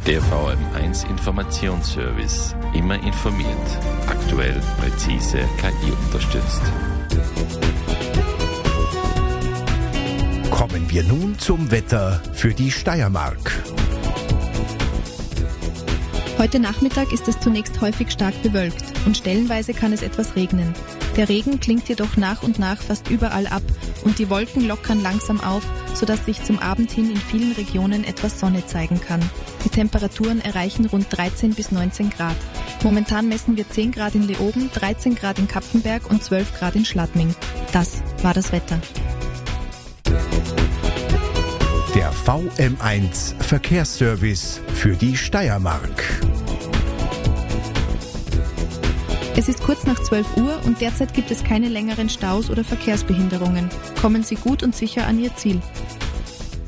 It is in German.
Der VM1 Informationsservice. Immer informiert. Aktuell, präzise, KI unterstützt. Kommen wir nun zum Wetter für die Steiermark. Heute Nachmittag ist es zunächst häufig stark bewölkt und stellenweise kann es etwas regnen. Der Regen klingt jedoch nach und nach fast überall ab und die Wolken lockern langsam auf, sodass sich zum Abend hin in vielen Regionen etwas Sonne zeigen kann. Die Temperaturen erreichen rund 13 bis 19 Grad. Momentan messen wir 10 Grad in Leoben, 13 Grad in Kapfenberg und 12 Grad in Schladming. Das war das Wetter. Der VM1 Verkehrsservice für die Steiermark. Es ist kurz nach 12 Uhr und derzeit gibt es keine längeren Staus oder Verkehrsbehinderungen. Kommen Sie gut und sicher an Ihr Ziel.